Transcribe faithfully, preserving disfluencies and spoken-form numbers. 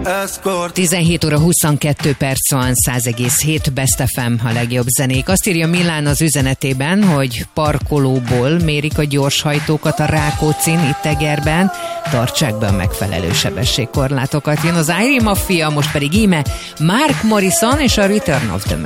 tizenhét óra huszonkettő perc van, száz egész hét Best ef em, a legjobb zenék. Azt írja Milán az üzenetében, hogy parkolóból mérik a gyorshajtókat a Rákóczin, itt Egerben. Tartsák be a megfelelő sebességkorlátokat. Jön az Irie Mafia, most pedig íme Mark Morrison és a Return of the Mac.